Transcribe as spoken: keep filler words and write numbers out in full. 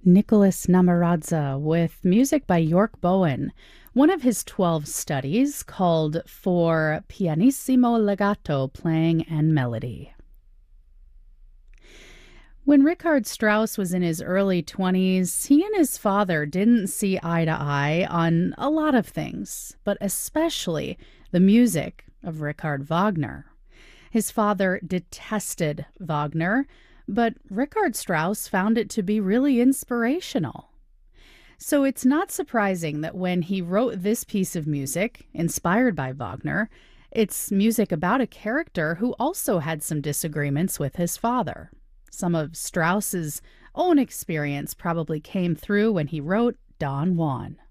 Nicholas Namaradza with music by York Bowen, one of his twelve studies called For Pianissimo Legato Playing and Melody. When Richard Strauss was in his early twenties, he and his father didn't see eye to eye on a lot of things, but especially the music of Richard Wagner. His father detested Wagner, but Richard Strauss found it to be really inspirational. So it's not surprising that when he wrote this piece of music, inspired by Wagner, it's music about a character who also had some disagreements with his father. Some of Strauss's own experience probably came through when he wrote Don Juan.